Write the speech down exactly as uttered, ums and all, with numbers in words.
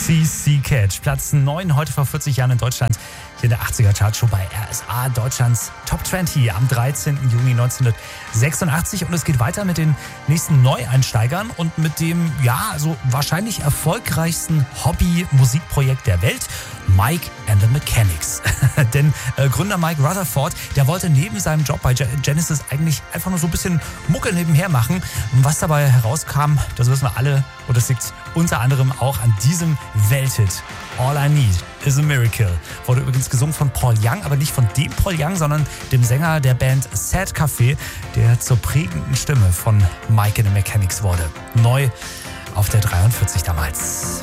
C C Catch. Platz neun, heute vor vierzig Jahren in Deutschland. Hier in der achtziger-Chartshow bei R S A, Deutschlands Top zwanzig am dreizehnten Juni neunzehnhundertsechsundachtzig. Und es geht weiter mit den nächsten Neueinsteigern und mit dem, ja, also wahrscheinlich erfolgreichsten Hobby-Musikprojekt der Welt, Mike and the Mechanics. Denn äh, Gründer Mike Rutherford, der wollte neben seinem Job bei Genesis eigentlich einfach nur so ein bisschen Mucke nebenher machen. Und was dabei herauskam, das wissen wir alle. Und das liegt unter anderem auch an diesem Welthit. All I Need is a Miracle. Wurde übrigens gesungen von Paul Young, aber nicht von dem Paul Young, sondern dem Sänger der Band Sad Café, der zur prägenden Stimme von Mike and the Mechanics wurde. Neu auf der dreiundvierzig damals.